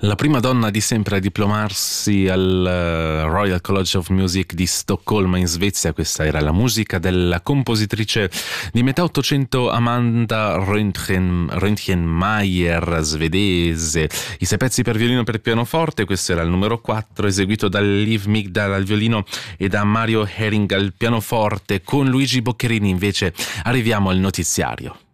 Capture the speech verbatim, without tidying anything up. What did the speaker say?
La prima donna di sempre a diplomarsi al eh, Royal College of Music di Stoccolma in Svezia, questa era la musica della compositrice di metà Ottocento Amanda Röntgen, Röntgenmeier, svedese. I sei pezzi per violino e per pianoforte, questo era il numero quattro, eseguito da Liv Migdal al violino e da Mario Herring al pianoforte. Con Luigi Boccherini invece arriviamo al notiziario.